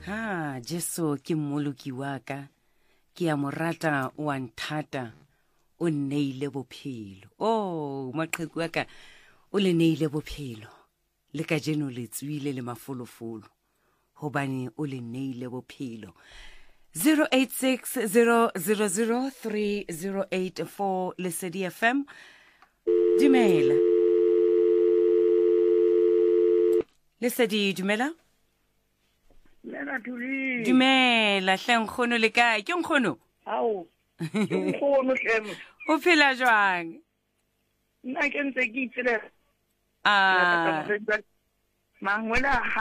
Ha, Jesu ke mmoloki wa ka. Ke a mo rata wa nthata. O nneile bophelo. Oh, maqheku wa ka. O le neile bophelo. Le ka jeno le tswile le mafolofolo. Hobane o le neile bophelo. 0860003084 Lesedi FM. Dumela. Lesedi, dumela? Lena tuli. Dumela, hle nkgono le kae? Ke nkgono? Ao. Ke nkgono hlemo. O phela jwang? Nna ke ntse ke itsele. Ah. Mangwela ha